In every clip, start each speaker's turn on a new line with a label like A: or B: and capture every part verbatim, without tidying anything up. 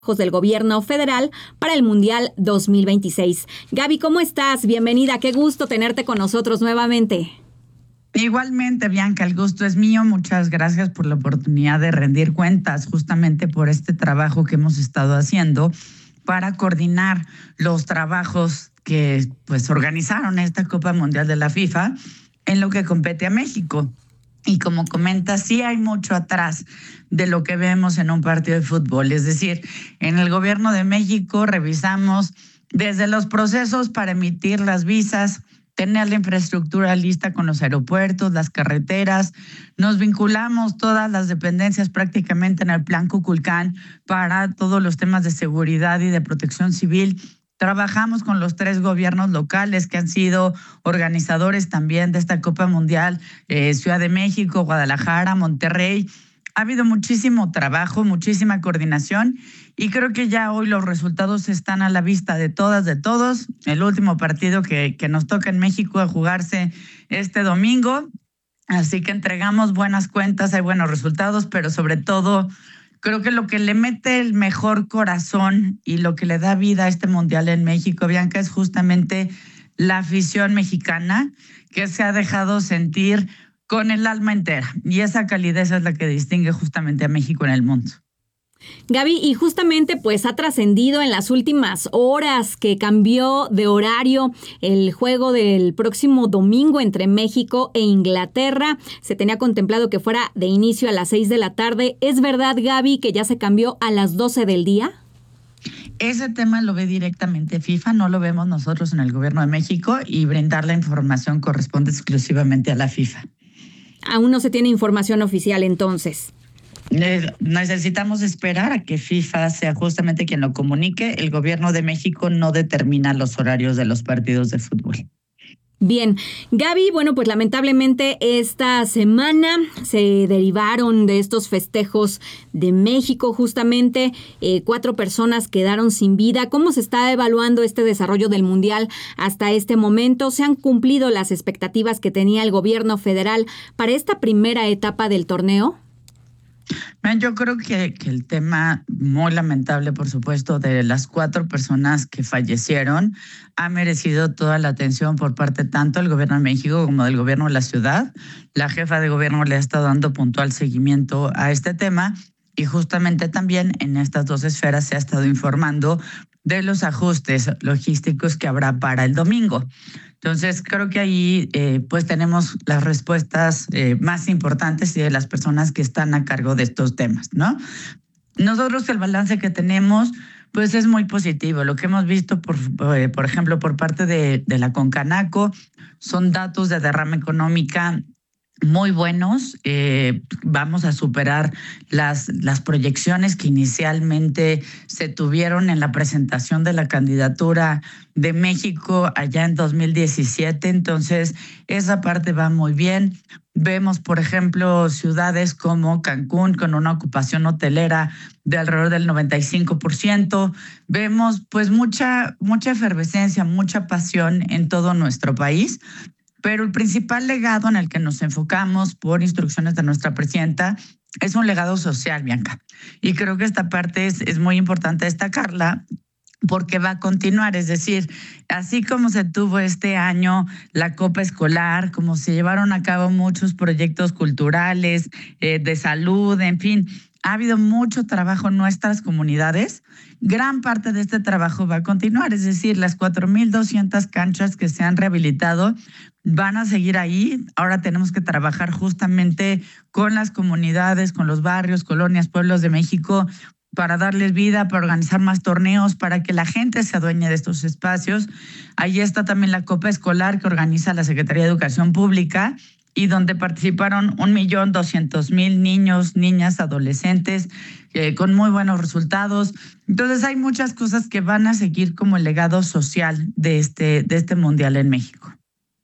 A: del gobierno federal para el Mundial dos mil veintiséis. Gaby, ¿cómo estás? Bienvenida, qué gusto tenerte con nosotros nuevamente.
B: Igualmente, Bianca, el gusto es mío. Muchas gracias por la oportunidad de rendir cuentas justamente por este trabajo que hemos estado haciendo para coordinar los trabajos que pues organizaron esta Copa Mundial de la FIFA en lo que compete a México. Y como comentas, sí hay mucho atrás de lo que vemos en un partido de fútbol. Es decir, en el gobierno de México revisamos desde los procesos para emitir las visas, tener la infraestructura lista con los aeropuertos, las carreteras. Nos vinculamos todas las dependencias prácticamente en el Plan Kukulcán para todos los temas de seguridad y de protección civil. Trabajamos con los tres gobiernos locales que han sido organizadores también de esta Copa Mundial, eh, Ciudad de México, Guadalajara, Monterrey. Ha habido muchísimo trabajo, muchísima coordinación y creo que ya hoy los resultados están a la vista de todas, de todos. El último partido que, que nos toca en México a jugarse este domingo. Así que entregamos buenas cuentas, hay buenos resultados, pero sobre todo creo que lo que le mete el mejor corazón y lo que le da vida a este Mundial en México, Bianca, es justamente la afición mexicana que se ha dejado sentir con el alma entera. Y esa calidez es la que distingue justamente a México en el mundo.
A: Gaby, y justamente pues ha trascendido en las últimas horas que cambió de horario el juego del próximo domingo entre México e Inglaterra. Se tenía contemplado que fuera de inicio a las seis de la tarde. ¿Es verdad, Gaby, que ya se cambió a las doce del día?
B: Ese tema lo ve directamente FIFA, no lo vemos nosotros en el gobierno de México y brindar la información corresponde exclusivamente a la FIFA.
A: Aún no se tiene información oficial entonces.
B: Necesitamos esperar a que FIFA sea justamente quien lo comunique. El gobierno de México no determina los horarios de los partidos de fútbol.
A: Bien, Gaby, bueno, pues lamentablemente esta semana se derivaron de estos festejos de México, justamente eh, cuatro personas quedaron sin vida. ¿Cómo se está evaluando este desarrollo del Mundial hasta este momento? ¿Se han cumplido las expectativas que tenía el gobierno federal para esta primera etapa del torneo?
B: Yo creo que, que el tema muy lamentable, por supuesto, de las cuatro personas que fallecieron ha merecido toda la atención por parte tanto del gobierno de México como del gobierno de la ciudad. La jefa de gobierno le ha estado dando puntual seguimiento a este tema y justamente también en estas dos esferas se ha estado informando de los ajustes logísticos que habrá para el domingo. Entonces, creo que ahí eh, pues tenemos las respuestas eh, más importantes y de las personas que están a cargo de estos temas, ¿no? Nosotros el balance que tenemos pues es muy positivo. Lo que hemos visto, por, eh, por ejemplo, por parte de, de la Concanaco son datos de derrama económica muy buenos. Eh, vamos a superar las, las proyecciones que inicialmente se tuvieron en la presentación de la candidatura de México allá en dos mil diecisiete. Entonces, esa parte va muy bien. Vemos, por ejemplo, ciudades como Cancún con una ocupación hotelera de alrededor del noventa y cinco por ciento. Vemos pues mucha, mucha efervescencia, mucha pasión en todo nuestro país. Pero el principal legado en el que nos enfocamos por instrucciones de nuestra presidenta es un legado social, Bianca. Y creo que esta parte es, es muy importante destacarla porque va a continuar. Es decir, así como se tuvo este año la Copa Escolar, como se llevaron a cabo muchos proyectos culturales, eh, de salud, en fin, ha habido mucho trabajo en nuestras comunidades. Gran parte de este trabajo va a continuar, es decir, las cuatro mil doscientas canchas que se han rehabilitado van a seguir ahí. Ahora tenemos que trabajar justamente con las comunidades, con los barrios, colonias, pueblos de México para darles vida, para organizar más torneos, para que la gente se adueñe de estos espacios. Ahí está también la Copa Escolar que organiza la Secretaría de Educación Pública y donde participaron un millón doscientos mil niños, niñas, adolescentes, eh, con muy buenos resultados. Entonces hay muchas cosas que van a seguir como el legado social de este, de este Mundial en México.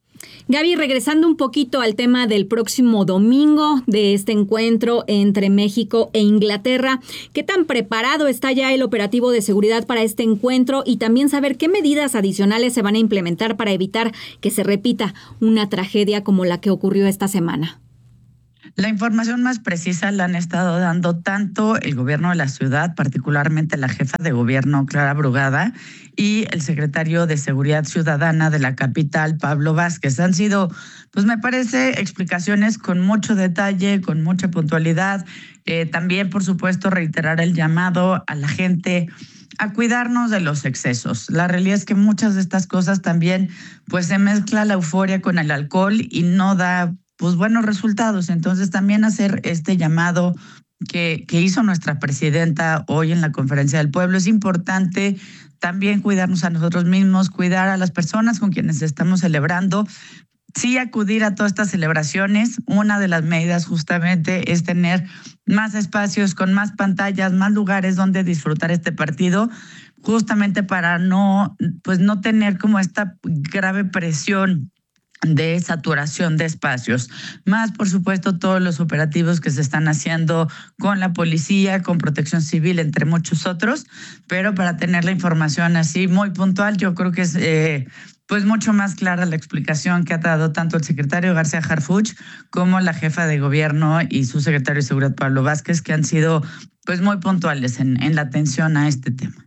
A: Gaby, regresando un poquito al tema del próximo domingo, de este encuentro entre México e Inglaterra, ¿qué tan preparado está ya el operativo de seguridad para este encuentro? Y también saber qué medidas adicionales se van a implementar para evitar que se repita una tragedia como la que ocurrió esta semana.
B: La información más precisa la han estado dando tanto el gobierno de la ciudad, particularmente la jefa de gobierno Clara Brugada, y el secretario de Seguridad Ciudadana de la capital, Pablo Vázquez. Han sido, pues me parece, explicaciones con mucho detalle, con mucha puntualidad. Eh, también, por supuesto, reiterar el llamado a la gente a cuidarnos de los excesos. La realidad es que muchas de estas cosas también, pues se mezcla la euforia con el alcohol y no da pues buenos resultados. Entonces también hacer este llamado que, que hizo nuestra presidenta hoy en la conferencia del pueblo. Es importante también cuidarnos a nosotros mismos, cuidar a las personas con quienes estamos celebrando. Sí, acudir a todas estas celebraciones. Una de las medidas justamente es tener más espacios con más pantallas, más lugares donde disfrutar este partido, justamente para no, pues no tener como esta grave presión de saturación de espacios, más por supuesto todos los operativos que se están haciendo con la policía, con Protección Civil, entre muchos otros, pero para tener la información así muy puntual, yo creo que es eh, pues mucho más clara la explicación que ha dado tanto el secretario García Harfuch como la jefa de gobierno y su secretario de Seguridad Pablo Vázquez, que han sido pues muy puntuales en, en la atención a este tema.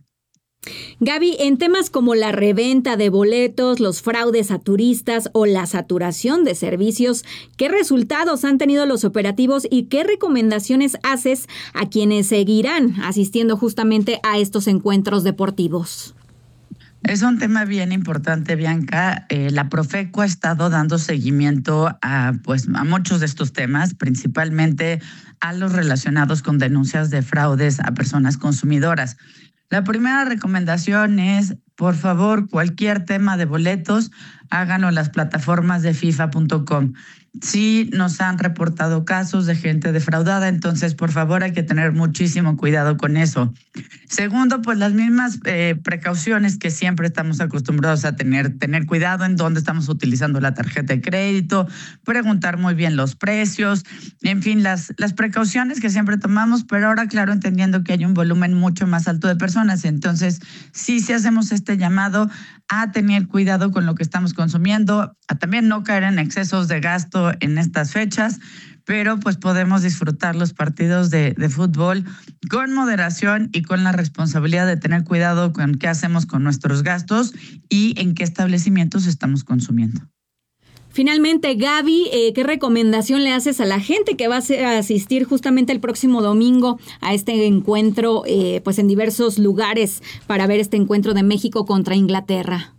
A: Gaby, en temas como la reventa de boletos, los fraudes a turistas o la saturación de servicios, ¿qué resultados han tenido los operativos y qué recomendaciones haces a quienes seguirán asistiendo justamente a estos encuentros deportivos?
B: Es un tema bien importante, Bianca. Eh, la Profeco ha estado dando seguimiento a, pues, a muchos de estos temas, principalmente a los relacionados con denuncias de fraudes a personas consumidoras. La primera recomendación es, por favor, cualquier tema de boletos, háganlo en las plataformas de FIFA punto com. Sí nos han reportado casos de gente defraudada, entonces, por favor, hay que tener muchísimo cuidado con eso. Segundo, pues las mismas eh, precauciones que siempre estamos acostumbrados a tener, tener cuidado en dónde estamos utilizando la tarjeta de crédito, preguntar muy bien los precios, en fin, las, las precauciones que siempre tomamos, pero ahora, claro, entendiendo que hay un volumen mucho más alto de personas. Entonces, sí, sí hacemos este llamado a tener cuidado con lo que estamos consumiendo, a también no caer en excesos de gasto en estas fechas, pero pues podemos disfrutar los partidos de, de fútbol con moderación y con la responsabilidad de tener cuidado con qué hacemos con nuestros gastos y en qué establecimientos estamos consumiendo.
A: Finalmente, Gaby, eh, ¿qué recomendación le haces a la gente que va a asistir justamente el próximo domingo a este encuentro, eh, pues en diversos lugares para ver este encuentro de México contra Inglaterra?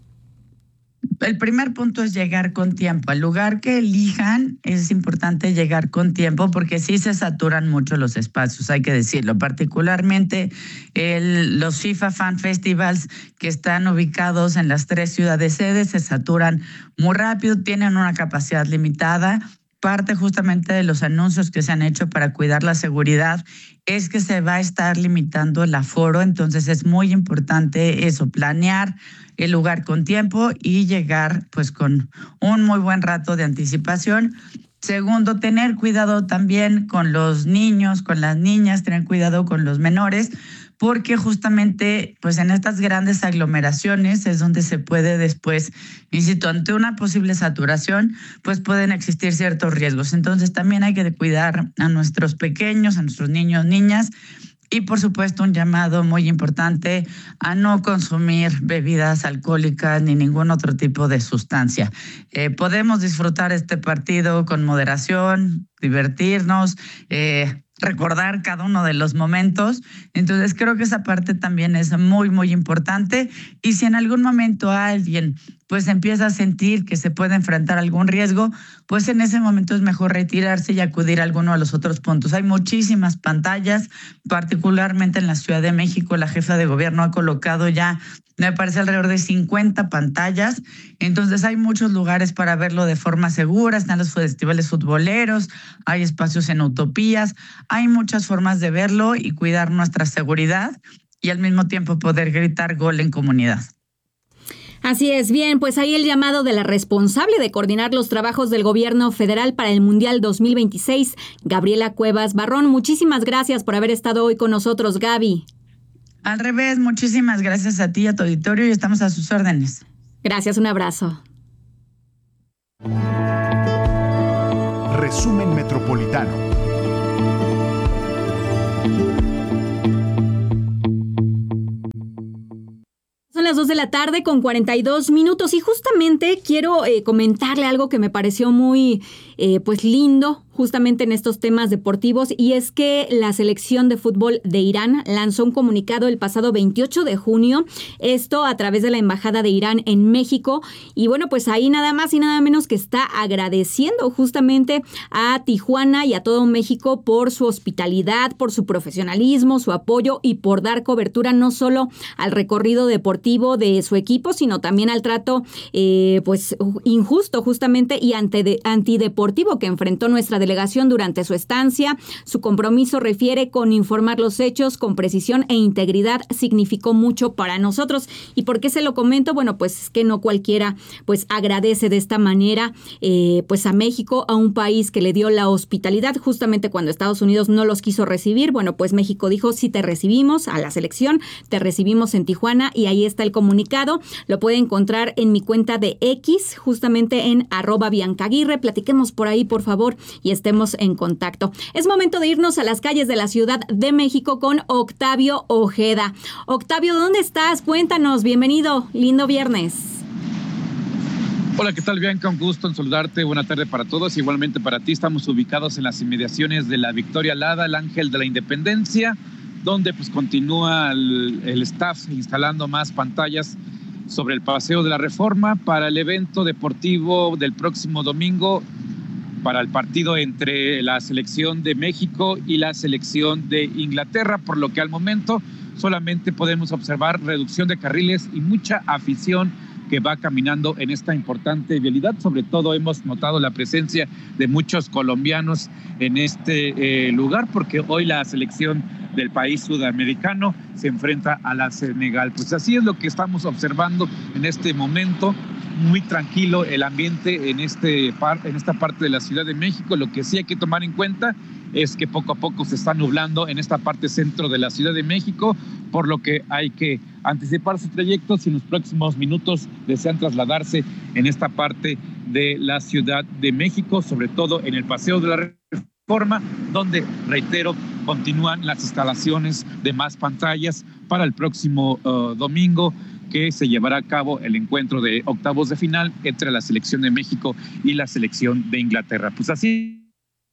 B: El primer punto es llegar con tiempo. Al lugar que elijan es importante llegar con tiempo porque sí se saturan mucho los espacios, hay que decirlo. Particularmente el, los FIFA Fan Festivals que están ubicados en las tres ciudades sedes se saturan muy rápido, tienen una capacidad limitada. Parte justamente de los anuncios que se han hecho para cuidar la seguridad es que se va a estar limitando el aforo, entonces es muy importante eso, planear el lugar con tiempo y llegar pues con un muy buen rato de anticipación. Segundo, tener cuidado también con los niños, con las niñas, tener cuidado con los menores, porque justamente pues en estas grandes aglomeraciones es donde se puede después, insisto, ante una posible saturación, pues pueden existir ciertos riesgos. Entonces también hay que cuidar a nuestros pequeños, a nuestros niños, niñas, y por supuesto un llamado muy importante a no consumir bebidas alcohólicas ni ningún otro tipo de sustancia. Eh, podemos disfrutar este partido con moderación, divertirnos, eh, recordar cada uno de los momentos. Entonces creo que esa parte también es muy, muy importante. Y si en algún momento alguien pues empieza a sentir que se puede enfrentar algún riesgo, pues en ese momento es mejor retirarse y acudir a alguno de los otros puntos. Hay muchísimas pantallas, particularmente en la Ciudad de México, la jefa de gobierno ha colocado ya, me parece, alrededor de cincuenta pantallas. Entonces hay muchos lugares para verlo de forma segura, están los festivales futboleros, hay espacios en Utopías, hay muchas formas de verlo y cuidar nuestra seguridad y al mismo tiempo poder gritar gol en comunidad.
A: Así es, bien, pues ahí el llamado de la responsable de coordinar los trabajos del gobierno federal para el Mundial dos mil veintiséis, Gabriela Cuevas Barrón. Muchísimas gracias por haber estado hoy con nosotros, Gaby.
B: Al revés, muchísimas gracias a ti y a tu auditorio y estamos a sus órdenes.
A: Gracias, un abrazo.
C: Resumen Metropolitano.
A: Son las dos de la tarde con cuarenta y dos minutos y justamente quiero eh, comentarle algo que me pareció muy eh, pues lindo justamente en estos temas deportivos, y es que la selección de fútbol de Irán lanzó un comunicado el pasado veintiocho de junio, esto a través de la Embajada de Irán en México, y bueno, pues ahí nada más y nada menos que está agradeciendo justamente a Tijuana y a todo México por su hospitalidad, por su profesionalismo, su apoyo y por dar cobertura no solo al recorrido deportivo de su equipo, sino también al trato eh, pues injusto justamente y ante, antideportivo que enfrentó nuestra delegación durante su estancia. Su compromiso, refiere, con informar los hechos con precisión e integridad significó mucho para nosotros. ¿Y por qué se lo comento? Bueno, pues es que no cualquiera pues agradece de esta manera eh, pues a México, a un país que le dio la hospitalidad justamente cuando Estados Unidos no los quiso recibir. Bueno, pues México dijo: sí, te recibimos a la selección, te recibimos en Tijuana, y ahí está el comunicado. Lo puede encontrar en mi cuenta de X, justamente en arroba Bianca Aguirre. Platiquemos por ahí, por favor, y estemos en contacto. Es momento de irnos a las calles de la Ciudad de México con Octavio Ojeda. Octavio, ¿dónde estás? Cuéntanos, bienvenido, lindo viernes.
D: Hola, ¿qué tal, Bianca? Un gusto en saludarte, buena tarde para todos, igualmente para ti. Estamos ubicados en las inmediaciones de la Victoria Alhada, el Ángel de la Independencia, donde pues continúa el, el staff instalando más pantallas sobre el Paseo de la Reforma para el evento deportivo del próximo domingo, para el partido entre la selección de México y la selección de Inglaterra, por lo que al momento solamente podemos observar reducción de carriles y mucha afición que va caminando en esta importante vialidad. Sobre todo hemos notado la presencia de muchos colombianos en este eh, lugar, porque hoy la selección del país sudamericano se enfrenta a la Senegal. Pues así es lo que estamos observando en este momento. Muy tranquilo el ambiente en, este par, en esta parte de la Ciudad de México. Lo que sí hay que tomar en cuenta es que poco a poco se está nublando en esta parte centro de la Ciudad de México, por lo que hay que anticipar su trayecto si en los próximos minutos desean trasladarse en esta parte de la Ciudad de México, sobre todo en el Paseo de la Reforma, donde, reitero, continúan las instalaciones de más pantallas para el próximo uh, domingo, que se llevará a cabo el encuentro de octavos de final entre la selección de México y la selección de Inglaterra. Pues así,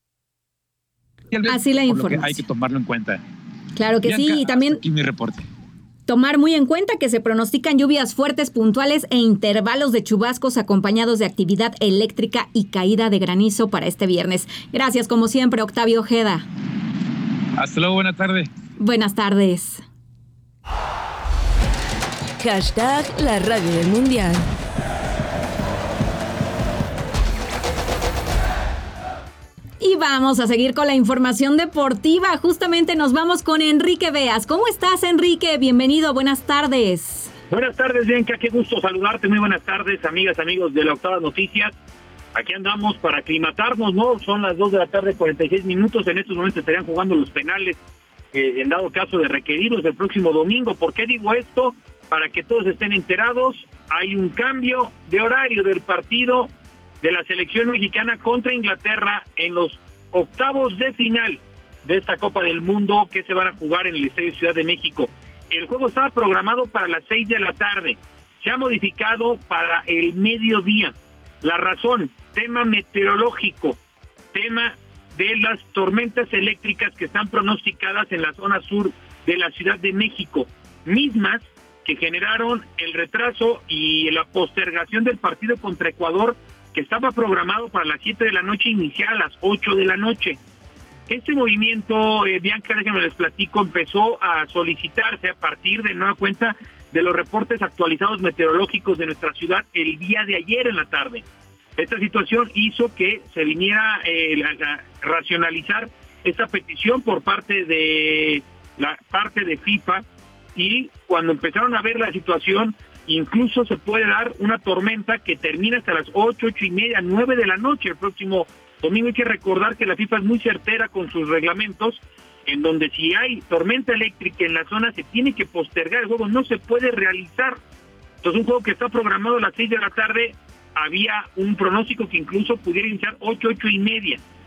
A: así la información.
D: Hay que tomarlo en cuenta.
A: Claro que Bianca, sí, y también
D: aquí mi reporte.
A: Tomar muy en cuenta que se pronostican lluvias fuertes, puntuales e intervalos de chubascos acompañados de actividad eléctrica y caída de granizo para este viernes. Gracias, como siempre, Octavio Ojeda.
D: Hasta luego, buena tarde.
A: Buenas tardes.
E: Hashtag la radio del mundial.
A: Y vamos a seguir con la información deportiva. Justamente nos vamos con Enrique Beas. ¿Cómo estás, Enrique? Bienvenido, buenas tardes.
F: Buenas tardes, Bianca, qué gusto saludarte. Muy buenas tardes, amigas, amigos de la Octava Noticias. Aquí andamos para aclimatarnos, ¿no? Son las dos de la tarde, cuarenta y seis minutos. En estos momentos estarían jugando los penales, eh, en dado caso de requerirlos el próximo domingo. ¿Por qué digo esto? Para que todos estén enterados, hay un cambio de horario del partido de la selección mexicana contra Inglaterra en los octavos de final de esta Copa del Mundo que se van a jugar en el Estadio Ciudad de México. El juego estaba programado para las seis de la tarde, se ha modificado para el mediodía. La razón, tema meteorológico, tema de las tormentas eléctricas que están pronosticadas en la zona sur de la Ciudad de México, mismas que generaron el retraso y la postergación del partido contra Ecuador, que estaba programado para las siete de la noche, iniciar a las ocho de la noche. Este movimiento, eh, Bianca, déjenme les platico, empezó a solicitarse a partir de nueva cuenta de los reportes actualizados meteorológicos de nuestra ciudad el día de ayer en la tarde. Esta situación hizo que se viniera eh, a, a racionalizar esta petición por parte de la parte de FIFA, y cuando empezaron a ver la situación, incluso se puede dar una tormenta que termina hasta las ocho, ocho y media, nueve de la noche el próximo domingo. Hay que recordar que la FIFA es muy certera con sus reglamentos, en donde si hay tormenta eléctrica en la zona se tiene que postergar el juego, no se puede realizar. Entonces un juego que está programado a las seis de la tarde, había un pronóstico que incluso pudiera iniciar ocho, ocho y media.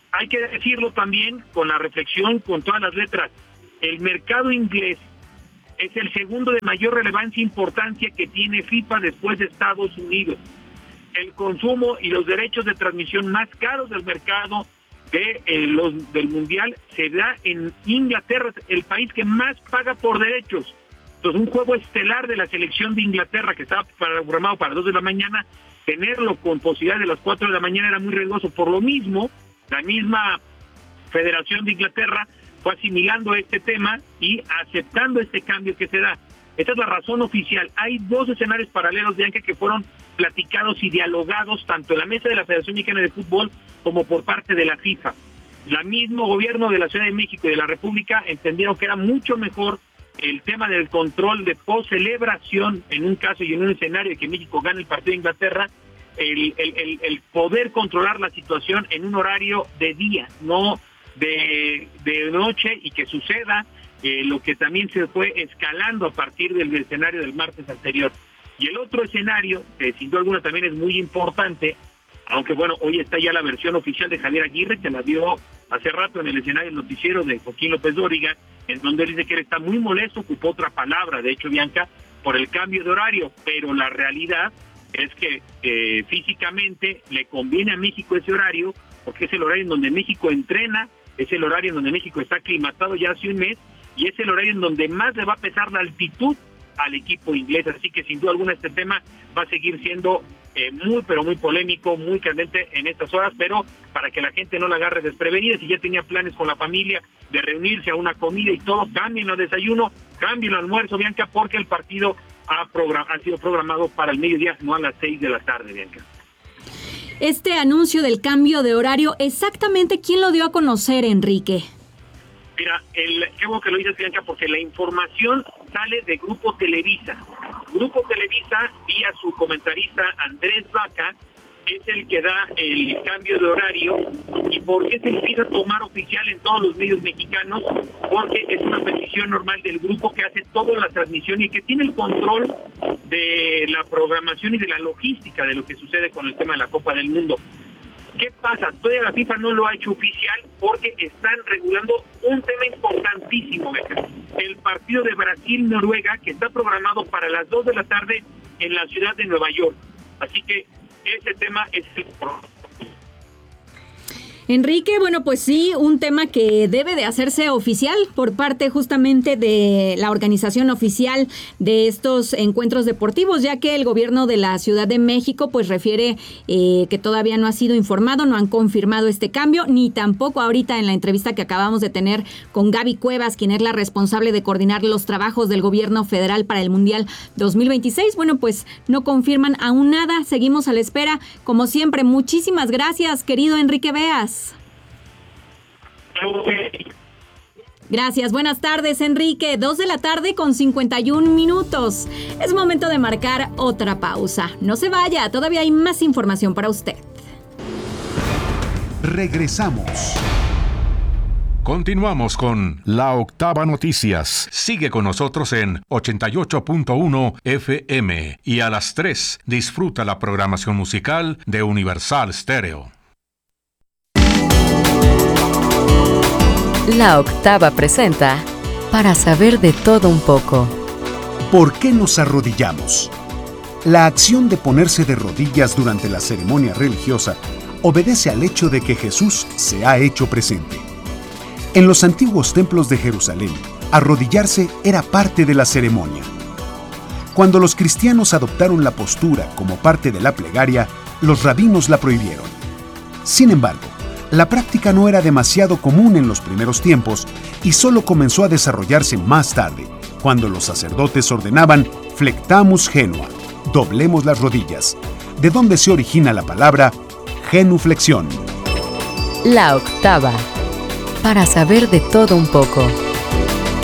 F: hay que decirlo también con la reflexión, con todas las letras, el mercado inglés es el segundo de mayor relevancia e importancia que tiene FIFA después de Estados Unidos. El consumo y los derechos de transmisión más caros del mercado de eh, los del Mundial se da en Inglaterra, el país que más paga por derechos. Entonces, un juego estelar de la selección de Inglaterra, que estaba programado para dos de la mañana, tenerlo con posibilidad de las cuatro de la mañana era muy riesgoso. Por lo mismo, la misma Federación de Inglaterra fue asimilando este tema y aceptando este cambio que se da. Esta es la razón oficial. Hay dos escenarios paralelos, Bianca, que fueron platicados y dialogados tanto en la mesa de la Federación Mexicana de Fútbol como por parte de la FIFA. El mismo gobierno de la Ciudad de México y de la República entendieron que era mucho mejor el tema del control de post-celebración en un caso y en un escenario que México gane el partido de Inglaterra, el, el, el, el poder controlar la situación en un horario de día, no de, de noche, y que suceda eh, lo que también se fue escalando a partir del escenario del martes anterior. Y el otro escenario, que sin duda alguna también es muy importante, aunque bueno, hoy está ya la versión oficial de Javier Aguirre, que la dio hace rato en el escenario del noticiero de Joaquín López Dóriga, en donde él dice que él está muy molesto, ocupó otra palabra, de hecho, Bianca, por el cambio de horario, pero la realidad es que eh, físicamente le conviene a México ese horario, porque es el horario en donde México entrena, es el horario en donde México está aclimatado ya hace un mes, y es el horario en donde más le va a pesar la altitud al equipo inglés. Así que sin duda alguna este tema va a seguir siendo eh, muy pero muy polémico, muy candente en estas horas, pero para que la gente no la agarre desprevenida, si ya tenía planes con la familia de reunirse a una comida y todo, cambien el desayuno, cambien el almuerzo, Bianca, porque el partido ha, program- ha sido programado para el mediodía, no a las seis de la tarde, Bianca.
A: Este anuncio del cambio de horario, ¿exactamente quién lo dio a conocer, Enrique?
F: Mira, el, qué bueno que lo dices, Bianca, porque la información sale de Grupo Televisa. Grupo Televisa, vía su comentarista Andrés Vaca, es el que da el cambio de horario. ¿Y por qué se empieza a tomar oficial en todos los medios mexicanos? Porque es una petición normal del grupo que hace toda la transmisión y que tiene el control de la programación y de la logística de lo que sucede con el tema de la Copa del Mundo. ¿Qué pasa? Todavía la FIFA no lo ha hecho oficial porque están regulando un tema importantísimo, el partido de Brasil-Noruega, que está programado para las dos de la tarde en la ciudad de Nueva York. Así que ese tema es el problema.
A: Enrique, bueno, pues sí, un tema que debe de hacerse oficial por parte justamente de la organización oficial de estos encuentros deportivos, ya que el gobierno de la Ciudad de México pues refiere eh, que todavía no ha sido informado, no han confirmado este cambio, ni tampoco ahorita en la entrevista que acabamos de tener con Gaby Cuevas, quien es la responsable de coordinar los trabajos del gobierno federal para el Mundial dos mil veintiséis. Bueno, pues no confirman aún nada, seguimos a la espera. Como siempre, muchísimas gracias, querido Enrique Beas. Gracias, buenas tardes, Enrique. Dos de la tarde con cincuenta y un minutos. Es momento de marcar otra pausa. No se vaya, todavía hay más información para usted.
C: Regresamos.
G: Continuamos con La Octava Noticias. Sigue con nosotros en ochenta y ocho punto uno F M y a las tres disfruta la programación musical de Universal Stereo.
E: La Octava presenta Para saber de todo un poco.
C: ¿Por qué nos arrodillamos? La acción de ponerse de rodillas durante la ceremonia religiosa obedece al hecho de que Jesús se ha hecho presente. En los antiguos templos de Jerusalén, arrodillarse era parte de la ceremonia. Cuando los cristianos adoptaron la postura como parte de la plegaria, los rabinos la prohibieron. Sin embargo, la práctica no era demasiado común en los primeros tiempos y solo comenzó a desarrollarse más tarde, cuando los sacerdotes ordenaban flectamus genua, doblemos las rodillas, de donde se origina la palabra genuflexión.
E: La Octava, para saber de todo un poco.